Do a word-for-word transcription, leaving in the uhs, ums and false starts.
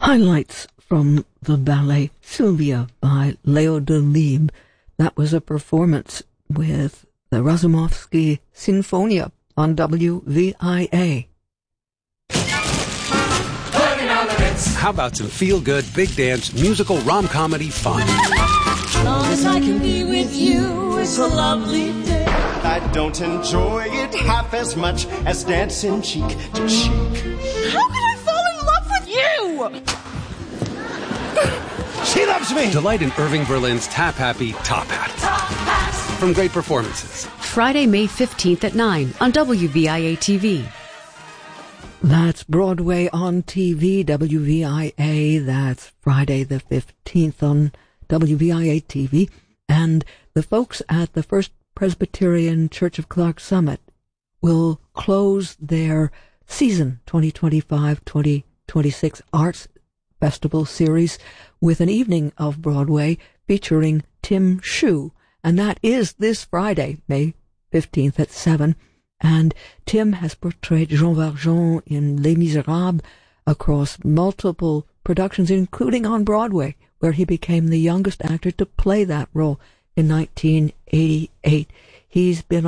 Highlights from the ballet Sylvia by Leo Delibes. That was a performance with the Razumovsky Sinfonia on W V I A. How about some feel-good, big dance, musical rom-comedy fun? As long as I can be with you, it's a lovely day. I don't enjoy it half as much as dancing cheek to cheek. How can I fall in love with you? She loves me! Delight in Irving Berlin's Tap Happy Top Hat. Top hats. From great performances. Friday, May fifteenth at nine on W V I A T V. That's Broadway on T V, W V I A. That's Friday the fifteenth on W V I A T V. And the folks at the First Presbyterian Church of Clark Summit will close their season twenty twenty-five twenty twenty-six Arts Festival series with an evening of Broadway featuring Tim Shue. And that is this Friday, May fifteenth at seven. And Tim has portrayed Jean Valjean in Les Miserables across multiple productions, including on Broadway, where he became the youngest actor to play that role in nineteen eighty-eight. He's been